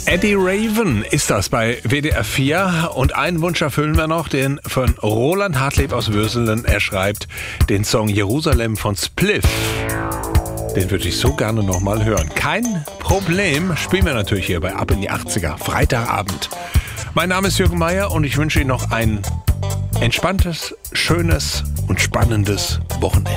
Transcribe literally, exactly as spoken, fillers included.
Eddie Raven ist das bei W D R vier. Und einen Wunsch erfüllen wir noch, den von Roland Hartleb aus Würselen. Er schreibt den Song Jerusalem von Spliff. Den würde ich so gerne noch mal hören. Kein Problem, spielen wir natürlich hier bei Ab in die achtziger, Freitagabend. Mein Name ist Jürgen Meier und ich wünsche Ihnen noch ein entspanntes, schönes und spannendes Wochenende.